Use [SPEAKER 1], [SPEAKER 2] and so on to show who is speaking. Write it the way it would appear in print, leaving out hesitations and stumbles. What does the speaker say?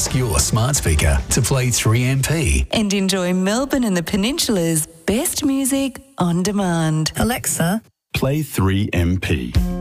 [SPEAKER 1] Ask your smart speaker to play 3MP.
[SPEAKER 2] And enjoy Melbourne and the Peninsula's best music on demand.
[SPEAKER 3] Alexa,
[SPEAKER 4] Play 3MP.